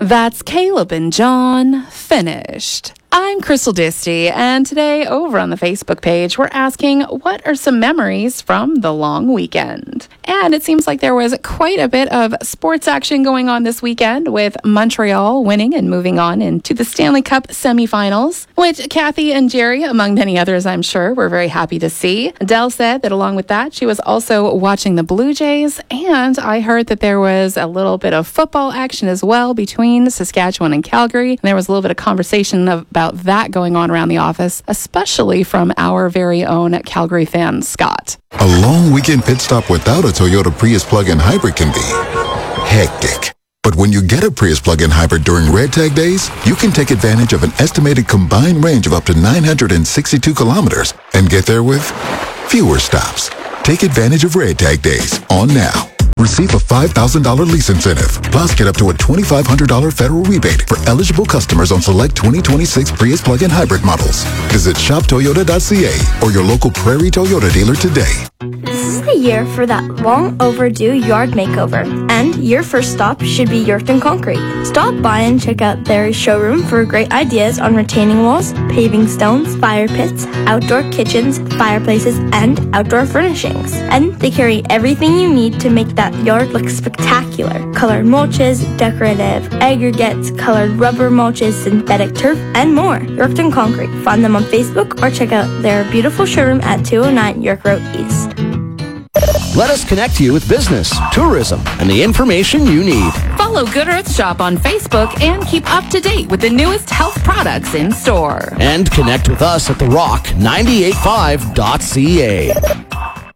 That's Caleb and John finished. I'm Crystal Disty, and today over on the Facebook page, we're asking what are some memories from the long weekend? And it seems like there was quite a bit of sports action going on this weekend, with Montreal winning and moving on into the Stanley Cup semifinals, which Kathy and Jerry, among many others I'm sure, were very happy to see. Adele said that along with that, she was also watching the Blue Jays, and I heard that there was a little bit of football action as well between Saskatchewan and Calgary. And there was a little bit of conversation about that going on around the office, especially from our very own Calgary fan, Scott. A long weekend pit stop without a Toyota Prius plug-in hybrid can be hectic. But when you get a Prius plug-in hybrid during Red Tag days, you can take advantage of an estimated combined range of up to 962 kilometers and get there with fewer stops. Take advantage of Red Tag days on now. Receive a $5,000 lease incentive, plus get up to a $2,500 federal rebate for eligible customers on select 2026 Prius plug-in hybrid models. Visit shoptoyota.ca or your local Prairie Toyota dealer today. This is the year for that long overdue yard makeover, and your first stop should be Yorkton Concrete. Stop by and check out their showroom for great ideas on retaining walls, paving stones, fire pits, outdoor kitchens, fireplaces, and outdoor furnishings. And they carry everything you need to make that yard look spectacular. Colored mulches, decorative aggregates, colored rubber mulches, synthetic turf, and more. Yorkton Concrete. Find them on Facebook or check out their beautiful showroom at 209 York Road East. Let us connect you with business, tourism, and the information you need. Follow Good Earth Shop on Facebook and keep up to date with the newest health products in store. And connect with us at the Rock 98.5.ca.